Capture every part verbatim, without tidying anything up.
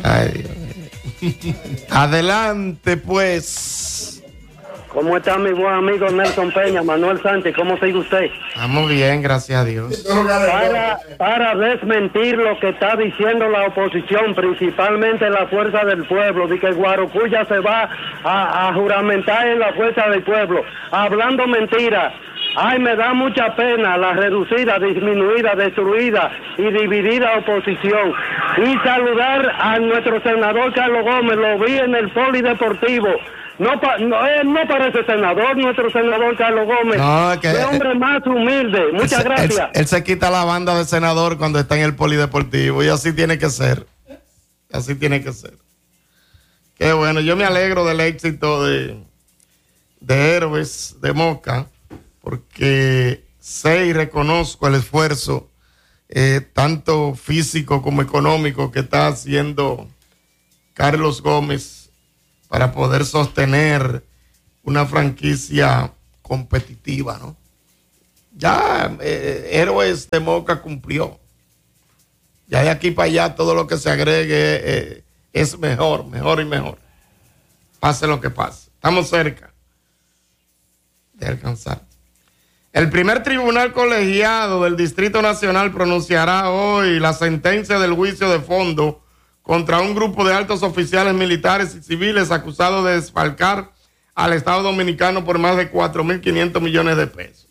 Ay, Dios mío. Adelante, pues. ¿Cómo está mi buen amigo Nelson Peña, Manuel Sánchez? ¿Cómo sigue usted? Estamos bien, gracias a Dios. Para, para desmentir lo que está diciendo la oposición, principalmente la Fuerza del Pueblo, de que Guarocuya se va a, a juramentar en la Fuerza del Pueblo, hablando mentiras. Ay, me da mucha pena la reducida, disminuida, destruida y dividida oposición. Y saludar a nuestro senador Carlos Gómez, lo vi en el polideportivo. No, pa, no, él no parece senador, nuestro senador Carlos Gómez. No, que, es hombre más humilde. Muchas él, gracias. Él, él se quita la banda de senador cuando está en el polideportivo y así tiene que ser. Así tiene que ser. Qué bueno, yo me alegro del éxito de, de Héroes de Moca, porque sé y reconozco el esfuerzo, eh, tanto físico como económico, que está haciendo Carlos Gómez para poder sostener una franquicia competitiva, ¿no? Ya eh, Héroes de Moca cumplió. Ya de aquí para allá todo lo que se agregue eh, es mejor, mejor y mejor. Pase lo que pase. Estamos cerca de alcanzar. El primer tribunal colegiado del Distrito Nacional pronunciará hoy la sentencia del juicio de fondo contra un grupo de altos oficiales militares y civiles acusados de desfalcar al Estado Dominicano por más de cuatro mil quinientos millones de pesos.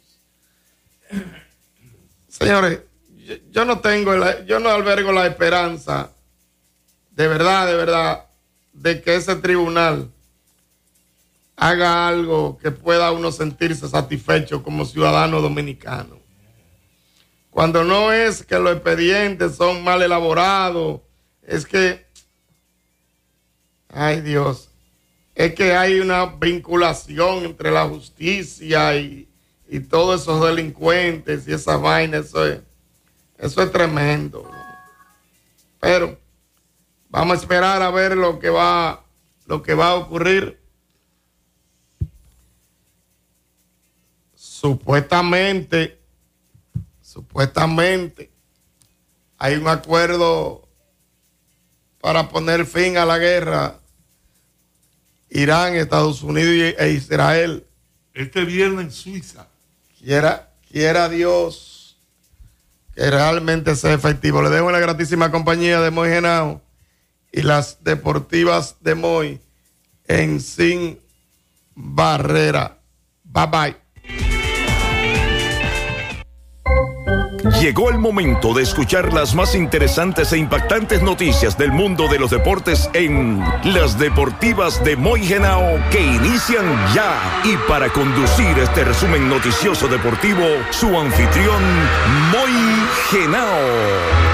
Señores, yo, yo no tengo, el, yo no albergo la esperanza, de verdad, de verdad, de que ese tribunal haga algo que pueda uno sentirse satisfecho como ciudadano dominicano. Cuando no es que los expedientes son mal elaborados, es que, ay Dios, es que hay una vinculación entre la justicia y, y todos esos delincuentes y esa vaina, eso es, eso es tremendo, ¿no? Pero vamos a esperar a ver lo que va, lo que va a ocurrir. Supuestamente, supuestamente hay un acuerdo para poner fin a la guerra Irán, Estados Unidos e Israel. Este viernes en Suiza. Quiera, quiera Dios que realmente sea efectivo. Le dejo en la gratísima compañía de Moy Genao y las deportivas de Moy en Sin Barrera. Bye bye. Llegó el momento de escuchar las más interesantes e impactantes noticias del mundo de los deportes en Las Deportivas de Moy Genao, que inician ya. Y para conducir este resumen noticioso deportivo, su anfitrión, Moy Genao.